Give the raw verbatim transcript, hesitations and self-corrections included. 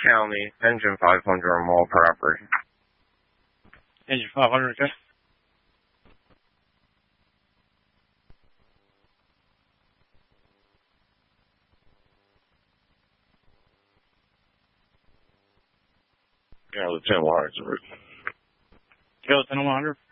County, engine five hundred or more per operation. Engine five hundred, okay. Yeah, Lieutenant Lawrence. Go, Lieutenant one hundred.